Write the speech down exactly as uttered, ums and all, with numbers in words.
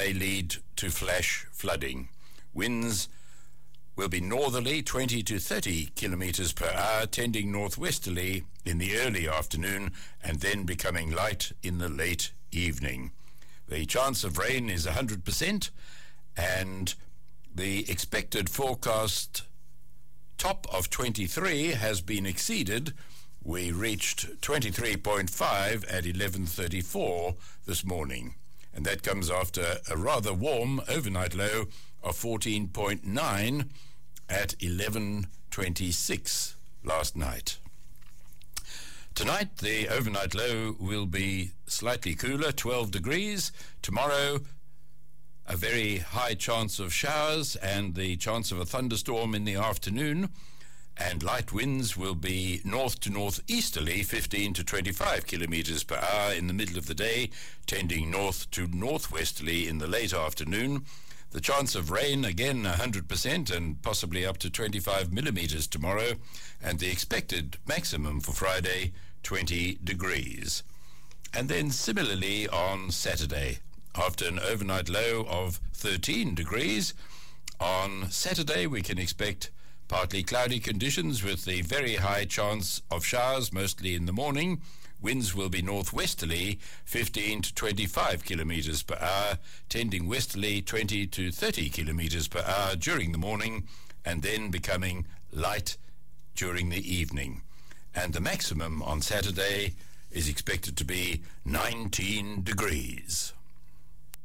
may lead to flash flooding. Winds will be northerly, twenty to thirty kilometers per hour, tending northwesterly in the early afternoon and then becoming light in the late evening. The chance of rain is one hundred percent, and the expected forecast top of twenty-three has been exceeded. We reached twenty-three point five at eleven thirty-four this morning, and that comes after a rather warm overnight low of fourteen point nine at eleven twenty-six last night. Tonight, the overnight low will be slightly cooler, twelve degrees. Tomorrow, a very high chance of showers and the chance of a thunderstorm in the afternoon, and light winds will be north to northeasterly, fifteen to twenty-five kilometers per hour in the middle of the day, tending north to northwesterly in the late afternoon. The chance of rain, again, one hundred percent and possibly up to twenty-five millimeters tomorrow, and the expected maximum for Friday, twenty degrees. And then similarly on Saturday, after an overnight low of thirteen degrees, on Saturday we can expect partly cloudy conditions with the very high chance of showers, mostly in the morning. Winds will be northwesterly, fifteen to twenty-five kilometers per hour, tending westerly, twenty to thirty kilometers per hour during the morning, and then becoming light during the evening. And the maximum on Saturday is expected to be nineteen degrees.